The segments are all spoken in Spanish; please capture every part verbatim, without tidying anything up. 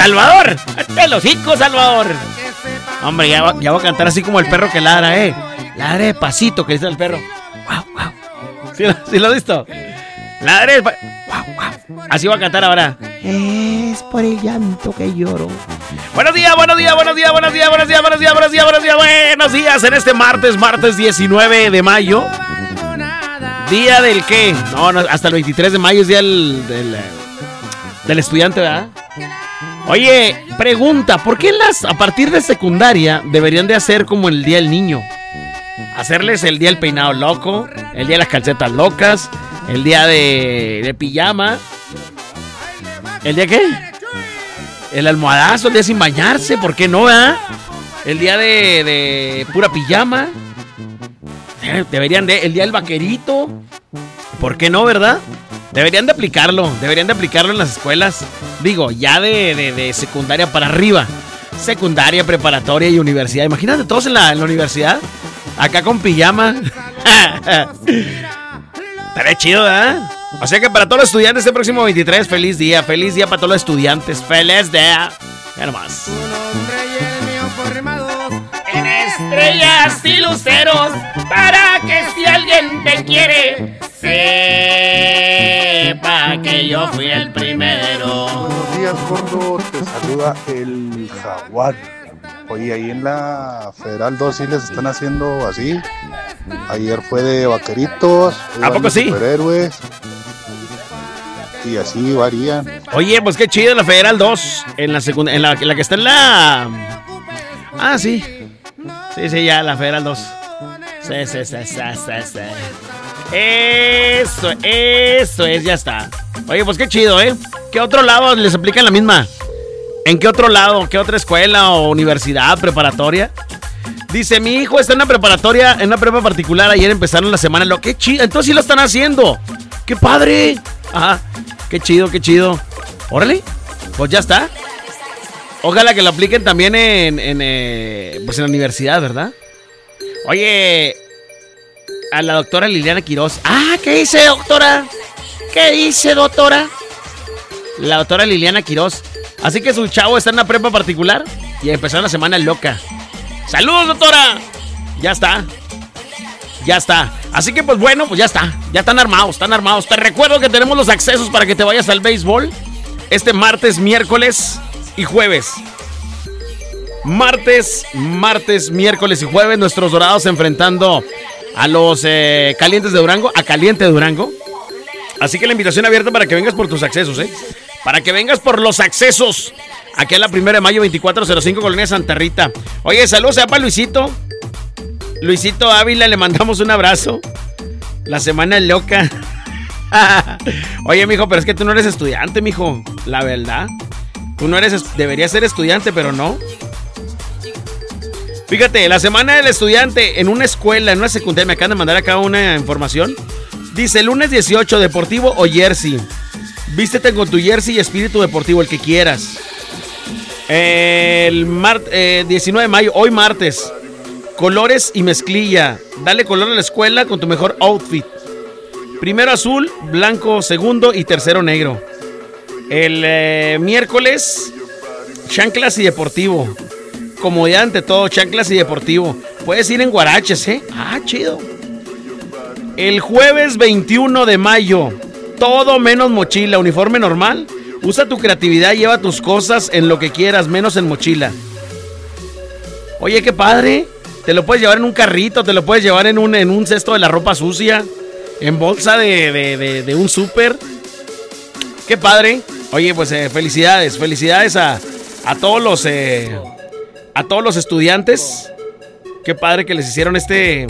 Salvador. ¡Te los hocico, Salvador! Hombre, ya, ya voy a cantar así como el perro que ladra, eh. Ladre de pasito, que dice el perro. Wow, wow. ¿Sí, ¿Sí lo has visto? Ladre de pa... wow, wow. Así voy a cantar ahora. Es por el llanto que lloro. Buenos días, buenos días, buenos días, buenos días, buenos días, buenos días, buenos días, buenos días, buenos días. En este martes, martes diecinueve de mayo. ¿Día del qué? No, no, hasta el veintitrés de mayo es día del, del, del estudiante, ¿verdad? Oye, pregunta, ¿por qué las a partir de secundaria deberían de hacer como el día del niño? Hacerles el día del peinado loco, el día de las calcetas locas, el día de, de pijama. ¿El día qué? El almohadazo, el día sin bañarse, ¿por qué no, verdad? El día de, de pura pijama. Deberían de, el día del vaquerito. ¿Por qué no, verdad? Deberían de aplicarlo, deberían de aplicarlo en las escuelas. Digo, ya de, de, de secundaria para arriba. Secundaria, preparatoria y universidad. Imagínate todos en la, en la universidad. Acá con pijama. Estaría chido, ¿verdad? O sea que para todos los estudiantes este próximo veintitrés, feliz día, feliz día para todos los estudiantes. Feliz día. Ya nomás. En estrellas y luceros, para que si alguien te quiere, sepa que yo fui el primero. Buenos días, gordo, te saluda el Jaguar. Oye, ahí en la Federal dos sí les están haciendo así. Ayer fue de vaqueritos. ¿A poco sí? Superhéroes. Y así varían. Oye, pues qué chido la Federal dos. En la segunda, en la, en la que está en la... Ah, sí. Sí, sí, ya, la Federal dos. Sí, sí, sí, sí, sí, sí. Eso, eso es, ya está. Oye, pues qué chido, ¿eh? ¿Qué otro lado les aplican la misma? ¿En qué otro lado? ¿Qué otra escuela o universidad, preparatoria? Dice, mi hijo está en una preparatoria, en una prepa particular. Ayer empezaron la semana. Lo qué chido, entonces sí lo están haciendo. ¡Qué padre! Ajá, qué chido, qué chido. Órale, pues ya está. Ojalá que lo apliquen también en, en, eh, pues en la universidad, ¿verdad? Oye, a la doctora Liliana Quiroz. Ah, ¿qué dice, doctora? ¿Qué dice, doctora? La doctora Liliana Quiroz. Así que su chavo está en una prepa particular y empezó la semana loca. ¡Saludos, doctora! Ya está. Ya está. Así que, pues bueno, pues ya está. Ya están armados, están armados. Te recuerdo que tenemos los accesos para que te vayas al béisbol este martes, miércoles y jueves. Martes, martes, miércoles y jueves, nuestros Dorados enfrentando a los eh, Calientes de Durango, a Caliente de Durango. Así que la invitación abierta para que vengas por tus accesos, ¿eh? Para que vengas por los accesos. Aquí a la primera de mayo, veinticuatro cero cinco, Colonia Santa Rita. Oye, saludos a para Luisito. Luisito Ávila, le mandamos un abrazo. La semana es loca. Oye, mijo, pero es que tú no eres estudiante, mijo. La verdad. Tú no eres, deberías ser estudiante, pero no. Fíjate, la semana del estudiante en una escuela, en una secundaria, me acaban de mandar acá una información. Dice, lunes dieciocho, deportivo o jersey. Vístete con tu jersey y espíritu deportivo, el que quieras. El mar, eh, diecinueve de mayo, hoy martes. Colores y mezclilla. Dale color a la escuela con tu mejor outfit. Primero azul, blanco segundo y tercero negro. El eh, miércoles, chanclas y deportivo. Comodidad ante todo, chanclas y deportivo. Puedes ir en guaraches, ¿eh? Ah, chido. El jueves veintiuno de mayo, todo menos mochila, uniforme normal. Usa tu creatividad, lleva tus cosas en lo que quieras, menos en mochila. Oye, qué padre. Te lo puedes llevar en un carrito, te lo puedes llevar en un, en un cesto de la ropa sucia, en bolsa de, de, de, de un súper. Qué padre. Oye, pues eh, felicidades, felicidades a, a todos los eh, a todos los estudiantes. Qué padre que les hicieron este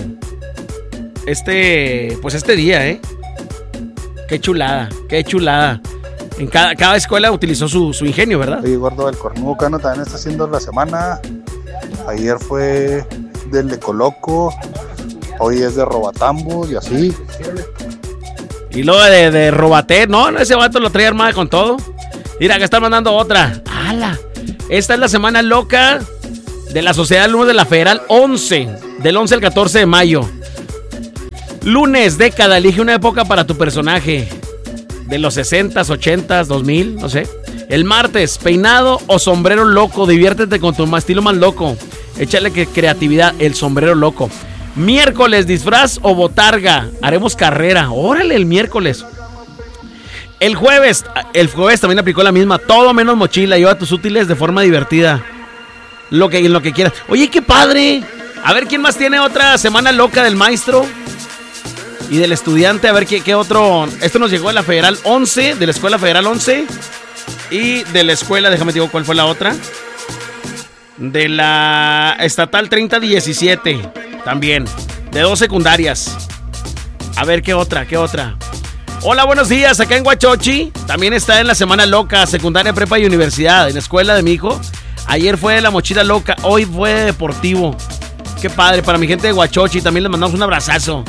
este pues este día, eh. Qué chulada, qué chulada. En cada, cada escuela utilizó su, su ingenio, ¿verdad? Oye, gordo, el Cornudo Cano también está haciendo la semana. Ayer fue del de Coloco, hoy es de Robatambos y así. Y luego de, de Robaté, no, no, ese vato lo trae armada con todo. Mira, acá están mandando otra. ¡Hala! Esta es la semana loca de la Sociedad de Alumnos de la Federal once, del once al catorce de mayo. Lunes, década, elige una época para tu personaje. De los sesentas, ochentas, dos mil, no sé. El martes, peinado o sombrero loco. Diviértete con tu estilo más loco. Échale que creatividad, el sombrero loco. Miércoles, disfraz o botarga. Haremos carrera. Órale, el miércoles. El jueves, el jueves también aplicó la misma. Todo menos mochila. Lleva tus útiles de forma divertida. Lo que, lo que quieras. Oye, qué padre. A ver, ¿quién más tiene otra semana loca del maestro? Y del estudiante, a ver qué, qué otro. Esto nos llegó de la Federal once, de la Escuela Federal once. Y de la escuela, déjame te digo cuál fue la otra. De la Estatal treinta diecisiete. También. De dos secundarias. A ver qué otra, qué otra. Hola, buenos días. Acá en Huachochi. También está en la semana loca. Secundaria, prepa y universidad. En la escuela de mi hijo. Ayer fue la mochila loca. Hoy fue deportivo. Qué padre. Para mi gente de Huachochi también les mandamos un abrazazo.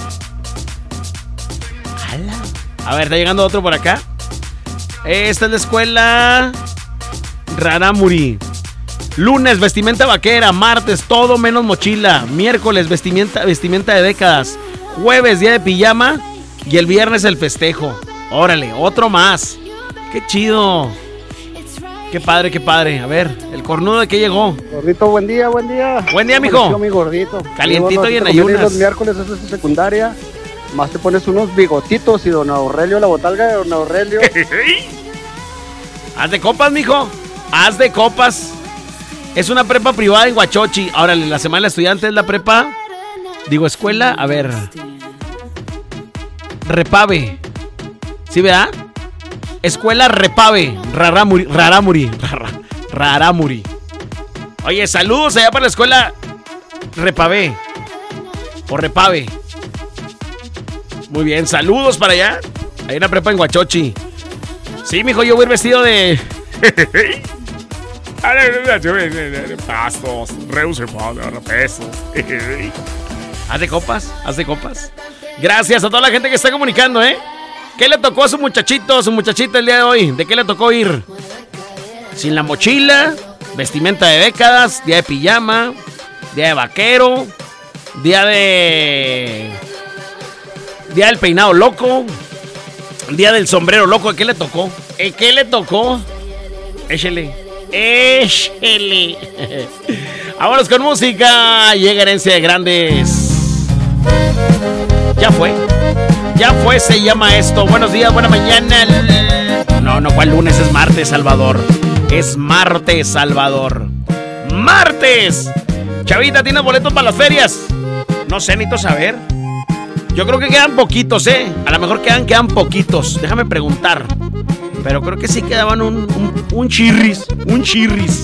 A ver, está llegando otro por acá. Esta es la escuela Raramuri. Lunes, vestimenta vaquera. Martes, todo menos mochila. Miércoles, vestimenta, vestimenta de décadas. Jueves, día de pijama. Y el viernes, el festejo. Órale, otro más. Qué chido. Qué padre, qué padre. A ver, el cornudo de qué llegó. Gordito, buen día, buen día. Buen día, mijo. Mi gordito. Calientito y en ayunas. Los miércoles es de secundaria. Más te pones unos bigotitos y don Aurelio, la botalga de don Aurelio. Haz de copas, mijo. Haz de copas. Es una prepa privada en Huachochi. Ahora, la semana del estudiante es la prepa. Digo, escuela, a ver. Repave. ¿Sí, verdad? Escuela Repave. Raramuri. Raramuri. Raramuri. Oye, saludos allá para la escuela Repave. O Repave. Muy bien, saludos para allá. Hay una prepa en Huachochi. Sí, mijo, yo voy a ir vestido de... Pastos, reuse pesos. Haz de copas, haz de copas. Gracias a toda la gente que está comunicando, ¿eh? ¿Qué le tocó a su muchachito, a su muchachita el día de hoy? ¿De qué le tocó ir? Sin la mochila, vestimenta de décadas, día de pijama, día de vaquero, día de... Día del peinado loco. Día del sombrero loco. ¿Qué le tocó? ¿Qué le tocó? Échele. Échele. Vámonos con música. Llega Herencia de Grandes. Ya fue. Ya fue, se llama esto. Buenos días, buena mañana. No, no, ¿cuál lunes? Es martes, Salvador. Es martes, Salvador. ¡Martes! Chavita, ¿tienes boletos para las ferias? No sé, necesito saber. Yo creo que quedan poquitos, ¿eh? A lo mejor quedan, quedan poquitos. Déjame preguntar. Pero creo que sí quedaban un, un, un chirris. Un chirris.